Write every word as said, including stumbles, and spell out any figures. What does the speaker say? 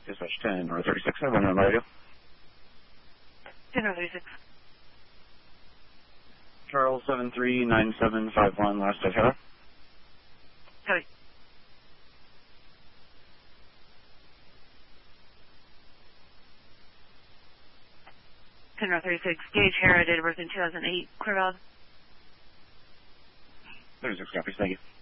Dispatch ten or thirty-six, I run on radio. ten or thirty-six. Charles seven three nine seven five one, last at Heather. Copy. ten or thirty-six, Gage Hara, date of birth in two thousand eight, clear valid. thirty-six copies, thank you.